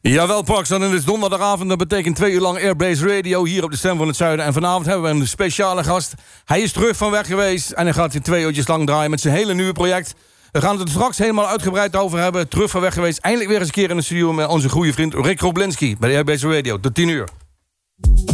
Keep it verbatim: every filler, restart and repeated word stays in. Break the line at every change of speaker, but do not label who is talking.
Jawel, Parkson, het is donderdagavond. Dat betekent twee uur lang Airbase Radio hier op de Stem van het Zuiden. En vanavond hebben we een speciale gast. Hij is terug van weg geweest en hij gaat hier twee uurtjes lang draaien met zijn hele nieuwe project. We gaan het er straks helemaal uitgebreid over hebben. Terug van weg geweest, eindelijk weer eens een keer in de studio met onze goede vriend Rick Roblinski bij de Airbase Radio. Tot tien uur.